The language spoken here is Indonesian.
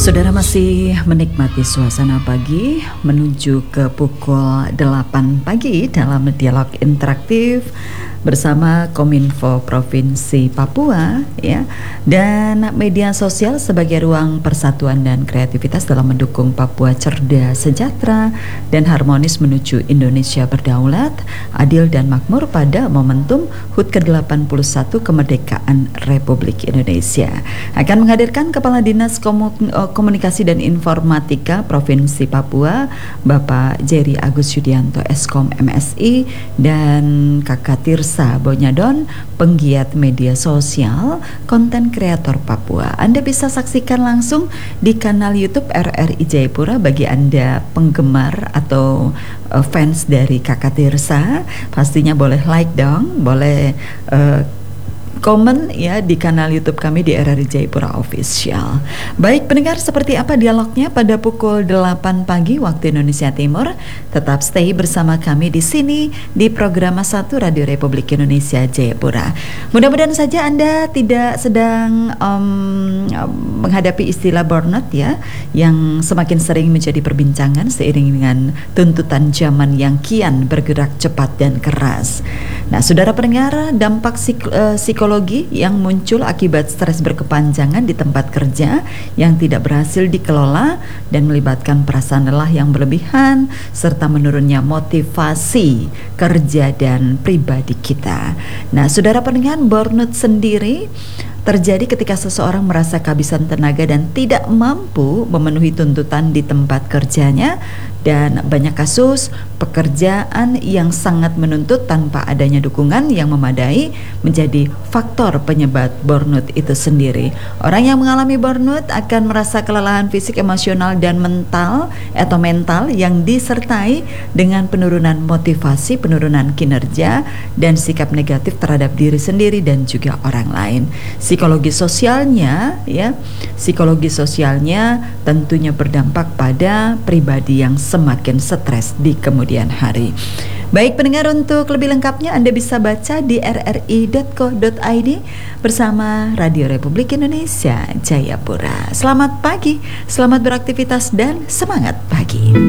Saudara masih menikmati suasana pagi menuju ke pukul 8 pagi dalam dialog interaktif bersama Kominfo Provinsi Papua ya, dan media sosial sebagai ruang persatuan dan kreativitas dalam mendukung Papua cerdas, sejahtera dan harmonis menuju Indonesia berdaulat, adil dan makmur pada momentum HUT ke-81 kemerdekaan Republik Indonesia. Akan menghadirkan Kepala Dinas Komunikasi dan Informatika Provinsi Papua, Bapak Jerry Agus Yudianto Eskom MSI, dan Kakak Tirsa Bonyadon, penggiat media sosial, konten kreator Papua. Anda bisa saksikan langsung di kanal YouTube RRI Jayapura. Bagi Anda penggemar atau fans dari Kakak Tirsa, pastinya boleh like dong, boleh komen ya di kanal YouTube kami di RRI Jayapura Official. Baik pendengar, seperti apa dialognya pada pukul 8 pagi waktu Indonesia Timur? Tetap stay bersama kami di sini di program 1 Radio Republik Indonesia Jayapura. Mudah-mudahan saja Anda tidak sedang menghadapi istilah burnout ya, yang semakin sering menjadi perbincangan seiring dengan tuntutan zaman yang kian bergerak cepat dan keras. Nah, saudara pendengar, dampak psikologi yang muncul akibat stres berkepanjangan di tempat kerja yang tidak berhasil dikelola dan melibatkan perasaan lelah yang berlebihan serta menurunnya motivasi kerja dan pribadi kita. Nah, saudara pendengar, burnout sendiri terjadi ketika seseorang merasa kehabisan tenaga dan tidak mampu memenuhi tuntutan di tempat kerjanya, dan banyak kasus pekerjaan yang sangat menuntut tanpa adanya dukungan yang memadai menjadi faktor penyebab burnout itu sendiri. Orang yang mengalami burnout akan merasa kelelahan fisik, emosional, dan mental yang disertai dengan penurunan motivasi, penurunan kinerja, dan sikap negatif terhadap diri sendiri dan juga orang lain. Psikologi sosialnya tentunya berdampak pada pribadi yang semakin stres di kemudian hari. Baik pendengar, untuk lebih lengkapnya Anda bisa baca di rri.co.id bersama Radio Republik Indonesia Jayapura. Selamat pagi, selamat beraktivitas dan semangat pagi.